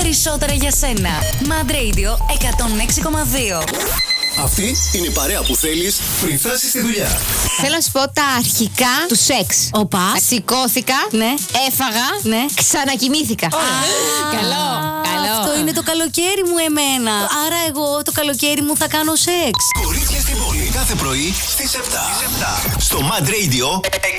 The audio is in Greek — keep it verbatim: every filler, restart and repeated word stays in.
περισσότερα για σένα. Mad Radio εκατόν έξι κόμμα δύο. Αυτή είναι η παρέα που θέλεις πριν φτάσεις στη δουλειά. Θέλω να σου πω τα αρχικά του σεξ. Οπα. Σηκώθηκα, Ναι. έφαγα, Ναι. ξανακοιμήθηκα. Καλό, καλό. Αυτό είναι το καλοκαίρι μου εμένα. Άρα εγώ το καλοκαίρι μου θα κάνω σεξ. Κορίτσια στην πόλη κάθε πρωί στις επτά. Στο Mad Radio